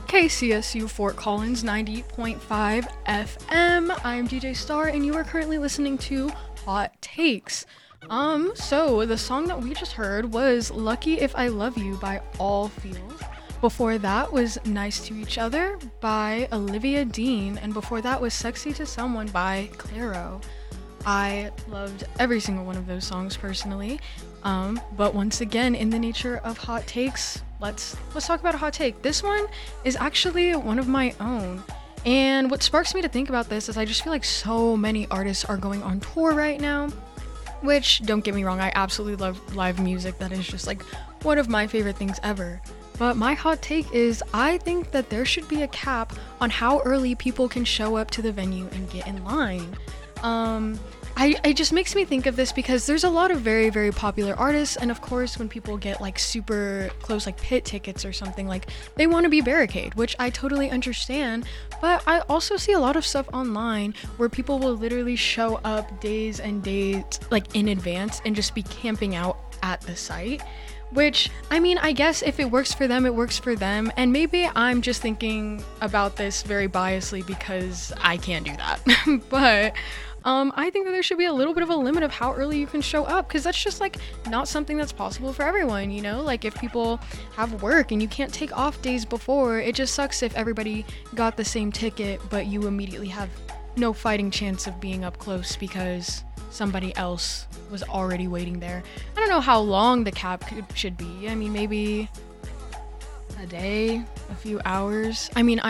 KCSU Fort Collins 90.5 FM. I'm DJ Star, and you are currently listening to Hot Takes. So the song that we just heard was Lucky If I Love You by All Feels. Before that was Nice to Each Other by Olivia Dean, and before that was Sexy to Someone by Clairo. I loved every single one of those songs personally. But once again, in the nature of hot takes, let's talk about a hot take. This one is actually one of my own. And what sparks me to think about this is I just feel like so many artists are going on tour right now, which, don't get me wrong, I absolutely love live music. That is just like one of my favorite things ever. But my hot take is I think that there should be a cap on how early people can show up to the venue and get in line. It just makes me think of this because there's a lot of very, very popular artists, and of course when people get like super close, like pit tickets or something, like they want to be barricade, which I totally understand. But I also see a lot of stuff online where people will literally show up days and days like in advance and just be camping out at the site. Which, I mean, I guess if it works for them, it works for them. And maybe I'm just thinking about this very biasly because I can't do that. But I think that there should be a little bit of a limit of how early you can show up, because that's just like not something that's possible for everyone, you know? Like if people have work and you can't take off days before, it just sucks if everybody got the same ticket, but you immediately have no fighting chance of being up close because somebody else was already waiting there. I don't know how long the cap should be. I mean, maybe a day, a few hours. I mean, I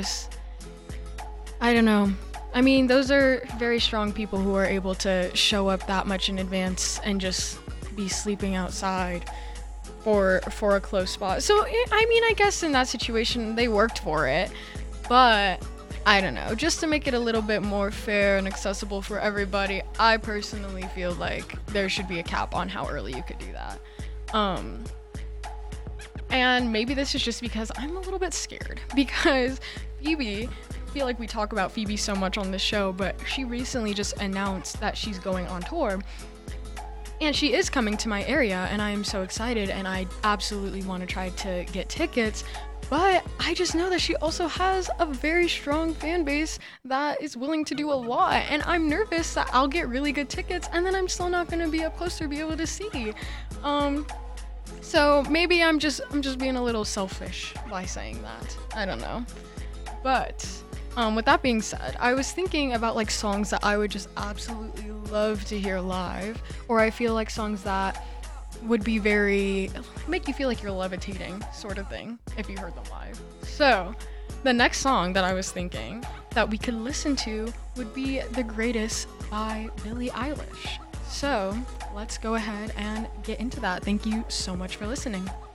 don't know. I mean, those are very strong people who are able to show up that much in advance and just be sleeping outside for a close spot. So, I mean, I guess in that situation, they worked for it. But I don't know, just to make it a little bit more fair and accessible for everybody, I personally feel like there should be a cap on how early you could do that. And maybe this is just because I'm a little bit scared, because Phoebe, I feel like we talk about Phoebe so much on this show, but she recently just announced that she's going on tour. And she is coming to my area, and I am so excited, and I absolutely want to try to get tickets. But I just know that she also has a very strong fan base that is willing to do a lot. And I'm nervous that I'll get really good tickets and then I'm still not going to be up close to be able to see. So maybe I'm just being a little selfish by saying that. I don't know. But with that being said, I was thinking about like songs that I would just absolutely love to hear live. Or I feel like songs that would be make you feel like you're levitating sort of thing if you heard them live. So the next song that I was thinking that we could listen to would be The Greatest by Billie Eilish. So let's go ahead and get into that. Thank you so much for listening.